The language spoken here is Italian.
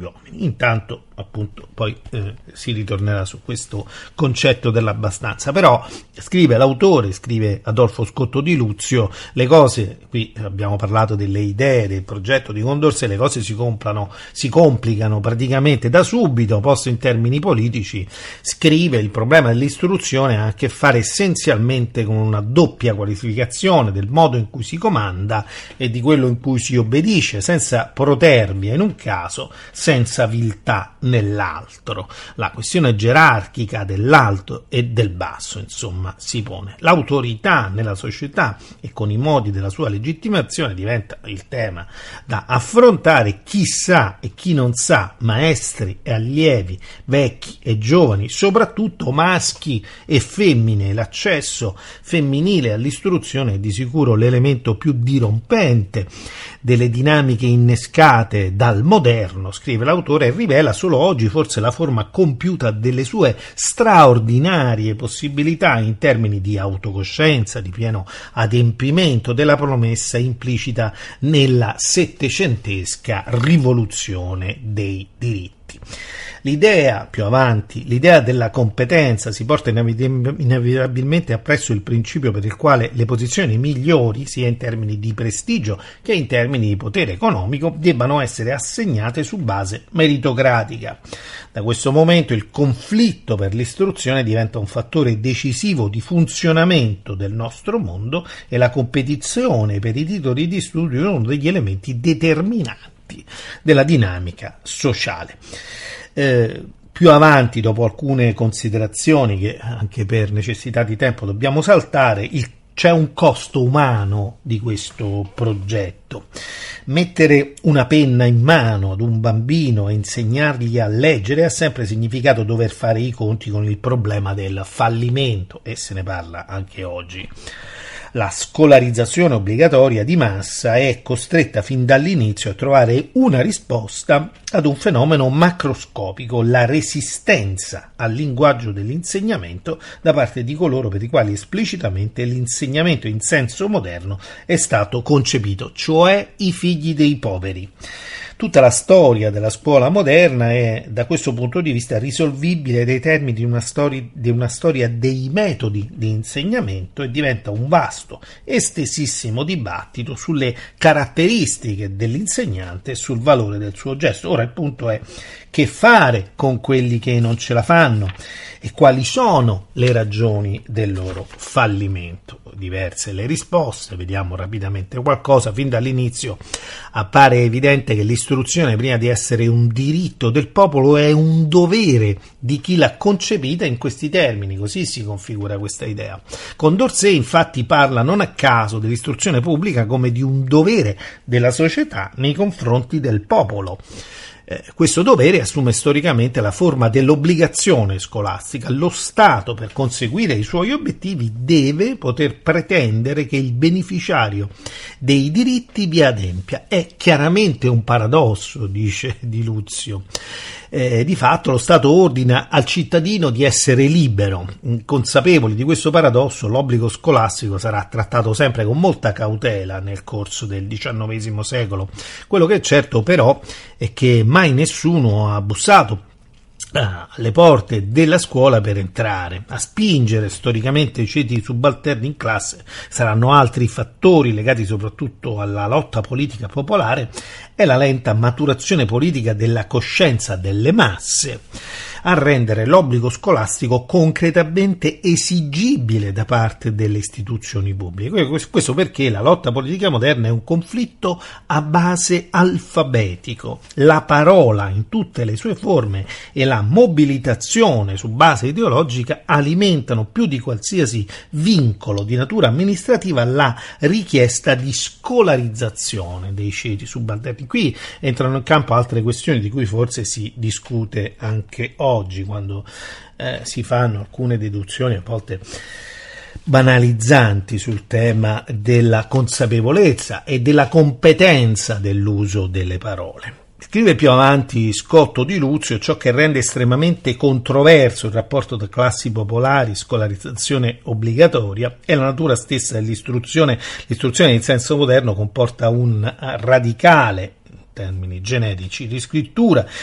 uomini. Intanto appunto poi si ritornerà su questo concetto dell'abbastanza, però scrive l'autore, scrive Adolfo Scotto di Luzio, le cose, qui abbiamo parlato delle idee, del progetto di Condorcet, le cose si complicano praticamente da subito. Posto in termini politici, scrive, il problema dell'istruzione ha a che fare essenzialmente con una doppia qualificazione del modo in cui si comanda e di quello in cui si obbedisce, senza protervia in un caso, senza viltà nell'altro. La questione gerarchica dell'alto e del basso, insomma, si pone. L'autorità nella società e con i modi della sua legittimazione diventa il tema da affrontare. Chi sa e chi non sa, maestri e allievi, vecchi e giovani, soprattutto maschi e femmine. L'accesso femminile all'istruzione è di sicuro l'elemento più dirompente delle dinamiche innescate dal moderno, scrive l'autore, e rivela solo oggi forse la forma compiuta delle sue straordinarie possibilità in termini di autocoscienza, di pieno adempimento della promessa implicita nella settecentesca rivoluzione dei diritti. L'idea, più avanti, l'idea della competenza si porta inevitabilmente appresso il principio per il quale le posizioni migliori, sia in termini di prestigio che in termini di potere economico, debbano essere assegnate su base meritocratica. Da questo momento il conflitto per l'istruzione diventa un fattore decisivo di funzionamento del nostro mondo e la competizione per i titoli di studio è uno degli elementi determinanti della dinamica sociale. Più avanti, dopo alcune considerazioni che anche per necessità di tempo dobbiamo saltare, c'è un costo umano di questo progetto. Mettere una penna in mano ad un bambino e insegnargli a leggere ha sempre significato dover fare i conti con il problema del fallimento, e se ne parla anche oggi. La scolarizzazione obbligatoria di massa è costretta fin dall'inizio a trovare una risposta ad un fenomeno macroscopico, la resistenza al linguaggio dell'insegnamento da parte di coloro per i quali esplicitamente l'insegnamento in senso moderno è stato concepito, cioè i figli dei poveri. Tutta la storia della scuola moderna è, da questo punto di vista, risolvibile dai termini di una storia dei metodi di insegnamento e diventa un vasto, estesissimo dibattito sulle caratteristiche dell'insegnante e sul valore del suo gesto. Ora il punto è che fare con quelli che non ce la fanno e quali sono le ragioni del loro fallimento. Diverse le risposte, vediamo rapidamente qualcosa. Fin dall'inizio appare evidente che l'istruzione, prima di essere un diritto del popolo, è un dovere di chi l'ha concepita in questi termini. Così si configura questa idea. Condorcet infatti parla non a caso dell'istruzione pubblica come di un dovere della società nei confronti del popolo. Questo dovere assume storicamente la forma dell'obbligazione scolastica. Lo Stato, per conseguire i suoi obiettivi, deve poter pretendere che il beneficiario dei diritti vi adempia. È chiaramente un paradosso, dice Di Luzio. Di fatto lo Stato ordina al cittadino di essere libero. Consapevoli di questo paradosso, l'obbligo scolastico sarà trattato sempre con molta cautela nel corso del XIX secolo. Quello che è certo però è che mai nessuno ha bussato alle porte della scuola per entrare. A spingere storicamente i ceti subalterni in classe saranno altri fattori legati soprattutto alla lotta politica popolare e la lenta maturazione politica della coscienza delle masse a rendere l'obbligo scolastico concretamente esigibile da parte delle istituzioni pubbliche. Questo perché la lotta politica moderna è un conflitto a base alfabetico. La parola in tutte le sue forme e la mobilitazione su base ideologica alimentano più di qualsiasi vincolo di natura amministrativa la richiesta di scolarizzazione dei ceti subalterni. Qui entrano in campo altre questioni di cui forse si discute anche oggi, quando si fanno alcune deduzioni a volte banalizzanti sul tema della consapevolezza e della competenza dell'uso delle parole. Scrive più avanti Scotto di Luzio: ciò che rende estremamente controverso il rapporto tra classi popolari, scolarizzazione obbligatoria e la natura stessa dell'istruzione. L'istruzione in senso moderno comporta un radicale, termini genetici, riscrittura